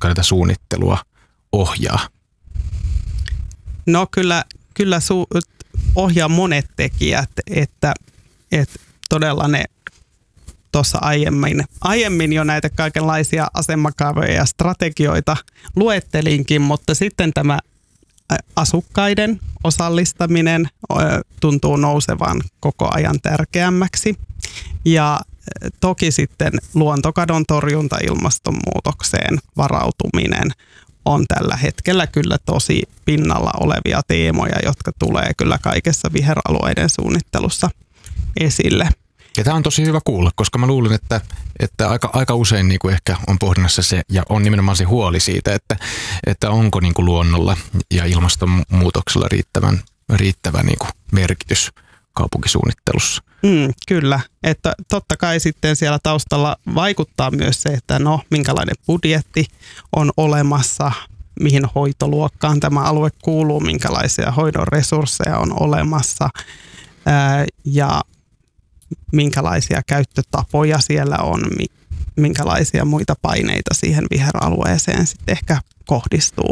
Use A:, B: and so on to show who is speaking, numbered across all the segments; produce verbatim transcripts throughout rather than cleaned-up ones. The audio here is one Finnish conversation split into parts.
A: jotka tätä suunnittelua ohjaa?
B: No kyllä, kyllä su- ohjaa monet tekijät, että, että todella ne tuossa aiemmin, aiemmin jo näitä kaikenlaisia asemakaavoja ja strategioita luettelinkin, mutta sitten tämä asukkaiden osallistaminen tuntuu nousevan koko ajan tärkeämmäksi. Ja toki sitten luontokadon torjunta, ilmastonmuutokseen varautuminen on tällä hetkellä kyllä tosi pinnalla olevia teemoja, jotka tulee kyllä kaikessa viheralueiden suunnittelussa esille.
A: Ja tämä on tosi hyvä kuulla, koska mä luulin, että, että aika, aika usein niin kuin ehkä on pohdinnassa se, ja on nimenomaan se huoli siitä, että, että onko niin kuin luonnolla ja ilmastonmuutoksella riittävän, riittävä niin kuin merkitys kaupunkisuunnittelussa.
B: Mm, kyllä, että totta kai sitten siellä taustalla vaikuttaa myös se, että no minkälainen budjetti on olemassa, mihin hoitoluokkaan tämä alue kuuluu, minkälaisia hoidon resursseja on olemassa ää, ja minkälaisia käyttötapoja siellä on, minkälaisia muita paineita siihen viheralueeseen sitten ehkä kohdistuu.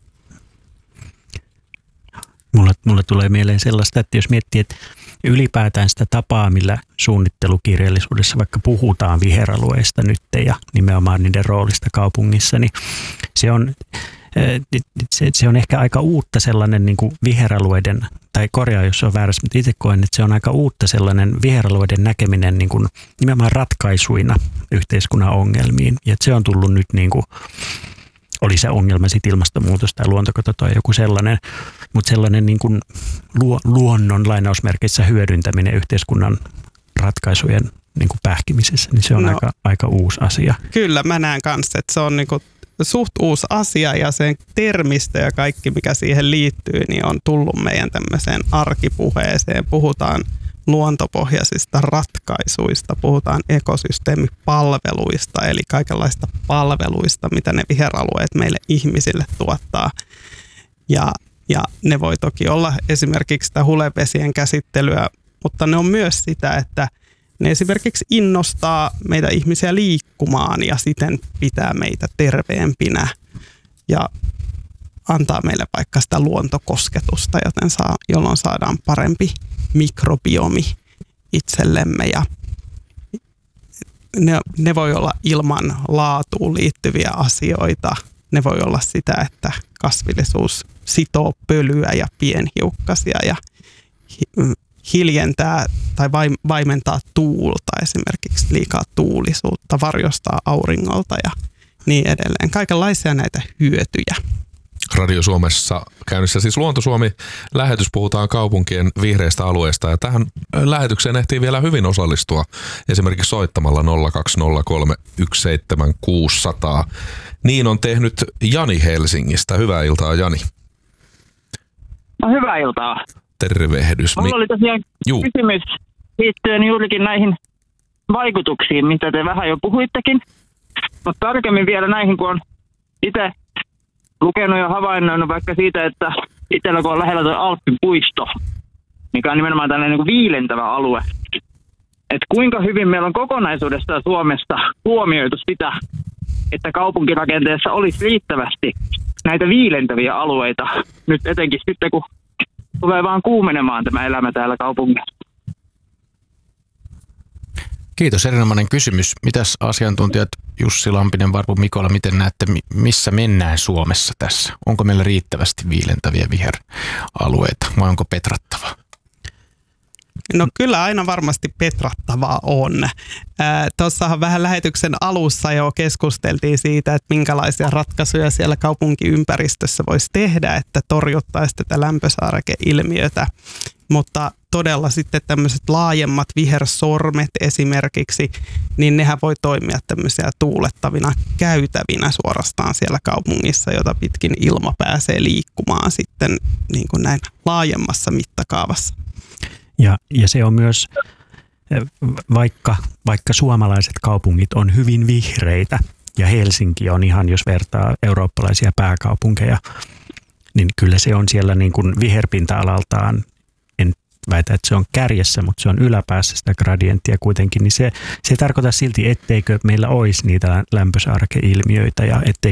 C: Mulle, mulle tulee mieleen sellaista, että jos miettii, että ylipäätään sitä tapaa, millä suunnittelukirjallisuudessa vaikka puhutaan viheralueista nyt ja nimenomaan niiden roolista kaupungissa, niin se on, se, se on ehkä aika uutta sellainen niin kuin viheralueiden, tai korjaa jos se on väärässä, mutta itse koen, että se on aika uutta sellainen viheralueiden näkeminen niin kuin nimenomaan ratkaisuina yhteiskunnan ongelmiin. Ja se on tullut nyt niin kuin, oli se ongelma sitten ilmastonmuutos tai luontokato tai joku sellainen, mutta sellainen niin kuin luonnon lainausmerkeissä hyödyntäminen yhteiskunnan ratkaisujen niin kuin pähkimisessä, niin se on no, aika, aika uusi asia.
B: Kyllä, mä näen kanssa, että se on niin kuin suht uusi asia ja sen termistö ja kaikki, mikä siihen liittyy, niin on tullut meidän tämmöiseen arkipuheeseen. Puhutaan luontopohjaisista ratkaisuista, puhutaan ekosysteemipalveluista, eli kaikenlaista palveluista, mitä ne viheralueet meille ihmisille tuottaa. Ja, ja ne voi toki olla esimerkiksi sitä hulevesien käsittelyä, mutta ne on myös sitä, että ne esimerkiksi innostaa meitä ihmisiä liikkumaan ja siten pitää meitä terveempinä ja antaa meille vaikka sitä luontokosketusta, joten saa, jolloin saadaan parempi mikrobiomi itsellemme. Ja ne, ne voi olla ilman laatuun liittyviä asioita. Ne voi olla sitä, että kasvillisuus sitoo pölyä ja pienhiukkasia ja hiljentää tai vaimentaa tuulta, esimerkiksi liikaa tuulisuutta, varjostaa auringolta ja niin edelleen. Kaikenlaisia näitä hyötyjä.
D: Radio Suomessa käynnissä siis Luonto Suomi-lähetys, puhutaan kaupunkien vihreistä alueista ja tähän lähetykseen ehtii vielä hyvin osallistua esimerkiksi soittamalla nolla kaksi nolla kolme yksi seitsemän kuusi nolla nolla. Niin on tehnyt Jani Helsingistä. Hyvää iltaa, Jani.
E: No, hyvää iltaa.
D: Tervehdys.
E: Mulla oli tosiaan
D: Juu.
E: kysymys liittyen juurikin näihin vaikutuksiin, mitä te vähän jo puhuittekin. Mutta tarkemmin vielä näihin, kun on itse lukenut ja havainnoinut vaikka siitä, että itsellä kun on lähellä tuo Alppipuisto, mikä on nimenomaan tällainen niin kuin viilentävä alue. Että kuinka hyvin meillä on kokonaisuudessaan Suomesta huomioitu sitä, että kaupunkirakenteessa olisi riittävästi näitä viilentäviä alueita. Nyt etenkin sitten, kun tulee vaan kuumenemaan tämä elämä täällä kaupungissa.
A: Kiitos, erinomainen kysymys. Mitäs asiantuntijat Jussi Lampinen, Varpu Mikola, miten näette, missä mennään Suomessa tässä? Onko meillä riittävästi viilentäviä viheralueita vai onko petrattavaa?
B: No kyllä aina varmasti petrattavaa on. Tuossahan vähän lähetyksen alussa jo keskusteltiin siitä, että minkälaisia ratkaisuja siellä kaupunkiympäristössä voisi tehdä, että torjuttaisiin tätä lämpösaarekeilmiötä. Mutta todella sitten tämmöiset laajemmat vihersormet esimerkiksi, niin nehän voi toimia tämmöisiä tuulettavina käytävinä suorastaan siellä kaupungissa, jota pitkin ilma pääsee liikkumaan sitten niin kuin näin laajemmassa mittakaavassa.
C: Ja, ja se on myös, vaikka, vaikka suomalaiset kaupungit on hyvin vihreitä, ja Helsinki on ihan, jos vertaa eurooppalaisia pääkaupunkeja, niin kyllä se on siellä niin kuin viherpinta-alaltaan, en väitä, että se on kärjessä, mutta se on yläpäässä sitä gradienttia kuitenkin, niin se, se ei tarkoita silti, etteikö meillä olisi niitä lämpösaarekeilmiöitä ja ettei